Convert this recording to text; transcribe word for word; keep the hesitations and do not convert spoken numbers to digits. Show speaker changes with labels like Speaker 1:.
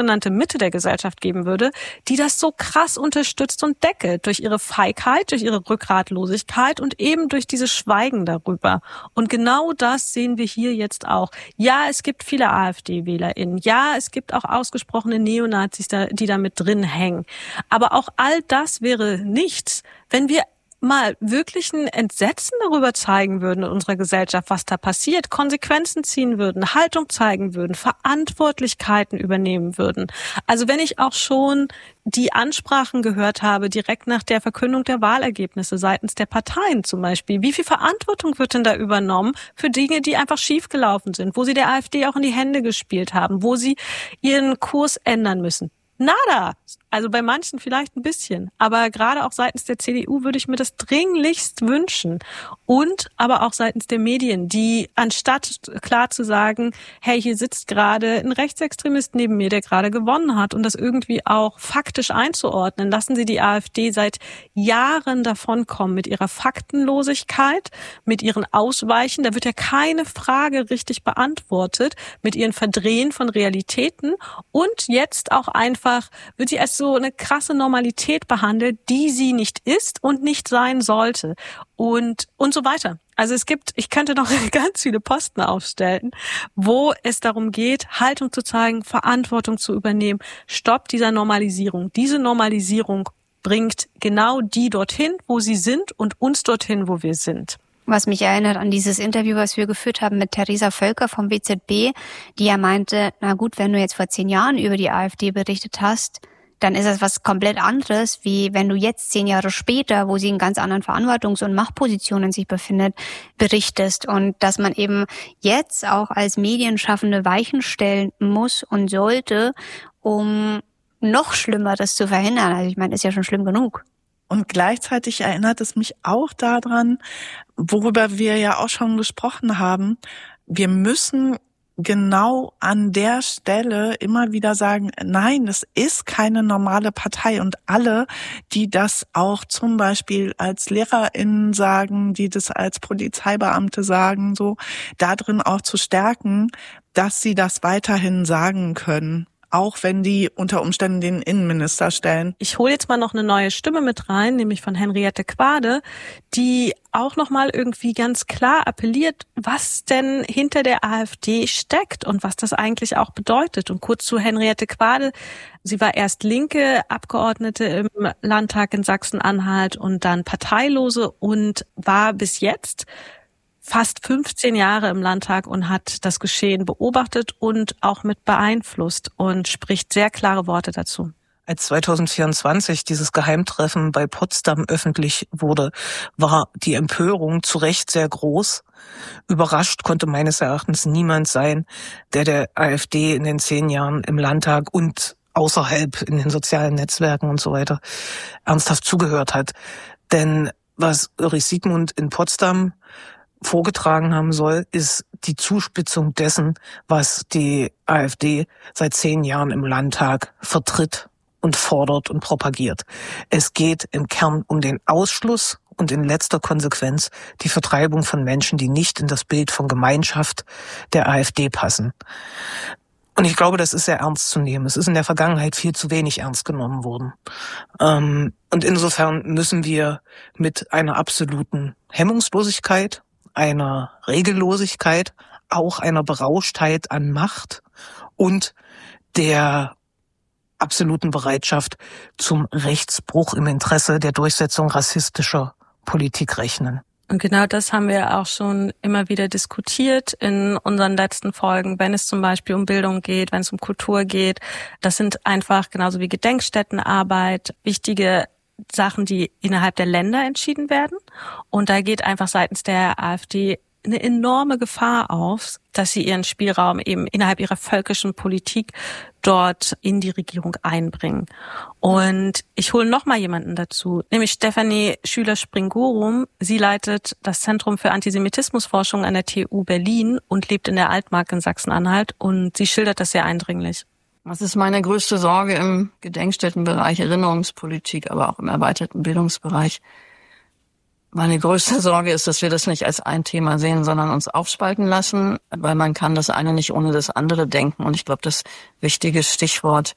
Speaker 1: sogenannte Mitte der Gesellschaft geben würde, die das so krass unterstützt und deckelt durch ihre Feigheit, durch ihre Rückgratlosigkeit und eben durch dieses Schweigen darüber. Und genau das sehen wir hier jetzt auch. Ja, es gibt viele AfD-WählerInnen. Ja, es gibt auch ausgesprochene Neonazis, die da mit drin hängen. Aber auch all das wäre nichts, wenn wir mal wirklich ein Entsetzen darüber zeigen würden in unserer Gesellschaft, was da passiert, Konsequenzen ziehen würden, Haltung zeigen würden, Verantwortlichkeiten übernehmen würden. Also wenn ich auch schon die Ansprachen gehört habe, direkt nach der Verkündung der Wahlergebnisse seitens der Parteien zum Beispiel, wie viel Verantwortung wird denn da übernommen für Dinge, die einfach schiefgelaufen sind, wo sie der AfD auch in die Hände gespielt haben, wo sie ihren Kurs ändern müssen? Nada. Also bei manchen vielleicht ein bisschen. Aber gerade auch seitens der C D U würde ich mir das dringlichst wünschen. Und aber auch seitens der Medien, die anstatt klar zu sagen, hey, hier sitzt gerade ein Rechtsextremist neben mir, der gerade gewonnen hat, und das irgendwie auch faktisch einzuordnen, lassen sie die AfD seit Jahren davonkommen mit ihrer Faktenlosigkeit, mit ihren Ausweichen. Da wird ja keine Frage richtig beantwortet, mit ihren Verdrehen von Realitäten. Und jetzt auch einfach wird sie als so eine krasse Normalität behandelt, die sie nicht ist und nicht sein sollte. Und, und so weiter. Also es gibt, ich könnte noch ganz viele Posten aufstellen, wo es darum geht, Haltung zu zeigen, Verantwortung zu übernehmen. Stopp dieser Normalisierung. Diese Normalisierung bringt genau die dorthin, wo sie sind, und uns dorthin, wo wir sind.
Speaker 2: Was mich erinnert an dieses Interview, was wir geführt haben mit Theresa Völker vom W Z B, die ja meinte, na gut, wenn du jetzt vor zehn Jahren über die AfD berichtet hast, dann ist das was komplett anderes, wie wenn du jetzt zehn Jahre später, wo sie in ganz anderen Verantwortungs- und Machtpositionen sich befindet, berichtest. Und dass man eben jetzt auch als Medienschaffende Weichen stellen muss und sollte, um noch Schlimmeres zu verhindern. Also ich meine, ist ja schon schlimm genug.
Speaker 3: Und gleichzeitig erinnert es mich auch daran, worüber wir ja auch schon gesprochen haben. Wir müssen genau an der Stelle immer wieder sagen, nein, es ist keine normale Partei. Und alle, die das auch zum Beispiel als LehrerInnen sagen, die das als Polizeibeamte sagen, so da drin auch zu stärken, dass sie das weiterhin sagen können. Auch wenn die unter Umständen den Innenminister stellen.
Speaker 1: Ich hole jetzt mal noch eine neue Stimme mit rein, nämlich von Henriette Quade, die auch nochmal irgendwie ganz klar appelliert, was denn hinter der AfD steckt und was das eigentlich auch bedeutet. Und kurz zu Henriette Quade. Sie war erst linke Abgeordnete im Landtag in Sachsen-Anhalt und dann Parteilose und war bis jetzt fast fünfzehn Jahre im Landtag und hat das Geschehen beobachtet und auch mit beeinflusst und spricht sehr klare Worte dazu.
Speaker 4: Als zweitausendvierundzwanzig dieses Geheimtreffen bei Potsdam öffentlich wurde, war die Empörung zu Recht sehr groß. Überrascht konnte meines Erachtens niemand sein, der der AfD in den zehn Jahren im Landtag und außerhalb in den sozialen Netzwerken und so weiter ernsthaft zugehört hat. Denn was Ulrich Siegmund in Potsdam vorgetragen haben soll, ist die Zuspitzung dessen, was die AfD seit zehn Jahren im Landtag vertritt und fordert und propagiert. Es geht im Kern um den Ausschluss und in letzter Konsequenz die Vertreibung von Menschen, die nicht in das Bild von Gemeinschaft der AfD passen. Und ich glaube, das ist sehr ernst zu nehmen. Es ist in der Vergangenheit viel zu wenig ernst genommen worden. Und insofern müssen wir mit einer absoluten Hemmungslosigkeit, einer Regellosigkeit, auch einer Berauschtheit an Macht und der absoluten Bereitschaft zum Rechtsbruch im Interesse der Durchsetzung rassistischer Politik rechnen.
Speaker 1: Und genau das haben wir auch schon immer wieder diskutiert in unseren letzten Folgen, wenn es zum Beispiel um Bildung geht, wenn es um Kultur geht. Das sind einfach genauso wie Gedenkstättenarbeit wichtige Sachen, die innerhalb der Länder entschieden werden. Und da geht einfach seitens der AfD eine enorme Gefahr auf, dass sie ihren Spielraum eben innerhalb ihrer völkischen Politik dort in die Regierung einbringen. Und ich hole noch mal jemanden dazu, nämlich Stefanie Schüler-Springorum. Sie leitet das Zentrum für Antisemitismusforschung an der T U Berlin und lebt in der Altmark in Sachsen-Anhalt. Und sie schildert das sehr eindringlich.
Speaker 5: Das ist meine größte Sorge im Gedenkstättenbereich, Erinnerungspolitik, aber auch im erweiterten Bildungsbereich. Meine größte Sorge ist, dass wir das nicht als ein Thema sehen, sondern uns aufspalten lassen, weil man kann das eine nicht ohne das andere denken. Und ich glaube, das wichtige Stichwort